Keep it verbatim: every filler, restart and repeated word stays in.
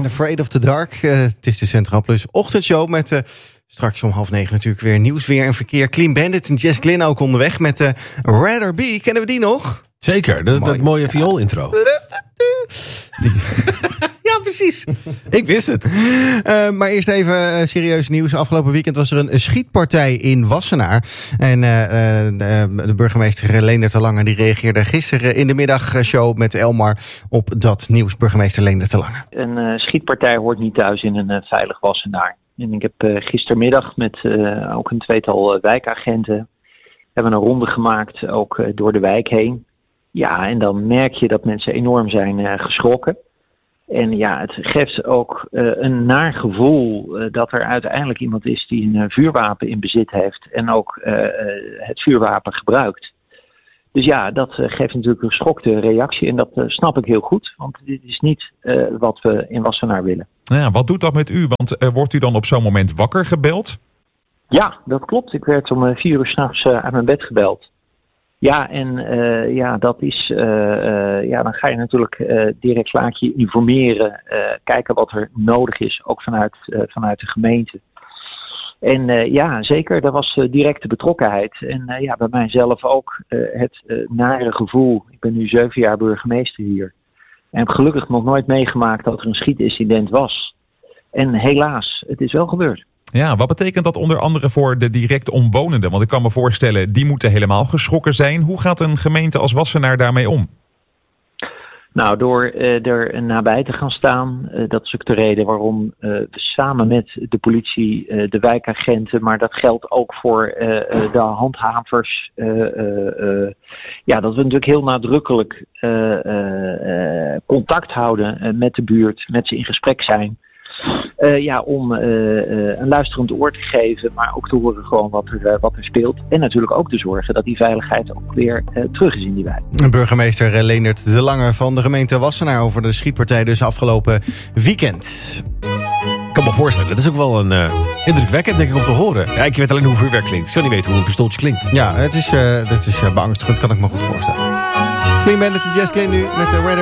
and Afraid of the Dark. Uh, het is de Centraal Plus ochtendshow met uh, straks om half negen natuurlijk weer nieuws, weer en verkeer. Clean Bandit en Jess Glynn ook onderweg met uh, Rather Be. Kennen we die nog? Zeker, dat, dat mooie viool-intro. Die. Ja, precies. Ik wist het. Uh, maar eerst even uh, serieus nieuws. Afgelopen weekend was er een, een schietpartij in Wassenaar. En uh, de, de burgemeester Leendert de Lange die reageerde gisteren in de middagshow met Elmar op dat nieuws. Burgemeester Leendert de Lange. Een uh, schietpartij hoort niet thuis in een uh, veilig Wassenaar. En ik heb uh, gistermiddag met uh, ook een tweetal uh, wijkagenten hebben een ronde gemaakt, ook uh, door de wijk heen. Ja, en dan merk je dat mensen enorm zijn uh, geschrokken. En ja, het geeft ook uh, een naar gevoel uh, dat er uiteindelijk iemand is die een uh, vuurwapen in bezit heeft en ook uh, uh, het vuurwapen gebruikt. Dus ja, dat uh, geeft natuurlijk een geschokte reactie en dat uh, snap ik heel goed. Want dit is niet uh, wat we in Wassenaar willen. Ja, wat doet dat met u? Want uh, wordt u dan op zo'n moment wakker gebeld? Ja, dat klopt. Ik werd om uh, vier uur 's nachts uh, uit mijn bed gebeld. Ja, en uh, ja, dat is, uh, uh, ja, dan ga je natuurlijk uh, direct laat je informeren, uh, kijken wat er nodig is, ook vanuit, uh, vanuit de gemeente. En uh, ja, zeker, er was uh, directe betrokkenheid. En uh, ja, bij mijzelf ook uh, het uh, nare gevoel. Ik ben nu zeven jaar burgemeester hier. En heb gelukkig nog nooit meegemaakt dat er een schietincident was. En helaas, het is wel gebeurd. Ja, wat betekent dat onder andere voor de direct omwonenden? Want ik kan me voorstellen, die moeten helemaal geschrokken zijn. Hoe gaat een gemeente als Wassenaar daarmee om? Nou, door uh, er nabij te gaan staan, uh, dat is ook de reden waarom uh, we samen met de politie, uh, de wijkagenten, maar dat geldt ook voor uh, uh, de handhavers. Uh, uh, uh, ja, dat we natuurlijk heel nadrukkelijk uh, uh, uh, contact houden uh, met de buurt, met ze in gesprek zijn. Uh, ja, om uh, uh, een luisterend oor te geven, maar ook te horen gewoon wat er, uh, wat er speelt. En natuurlijk ook te zorgen dat die veiligheid ook weer uh, terug is in die wijk. Burgemeester Leendert de Lange van de gemeente Wassenaar over de schietpartij dus afgelopen weekend. Ik kan me voorstellen, dat is ook wel een uh, indrukwekkend denk ik om te horen. Ja, ik weet alleen hoe vuurwerk klinkt. Ik zou niet weten hoe een pistooltje klinkt. Ja, het is, uh, dat is uh, beangstigend, kan ik me goed voorstellen. Clean Bandit en Jess Glynn nu met de Rather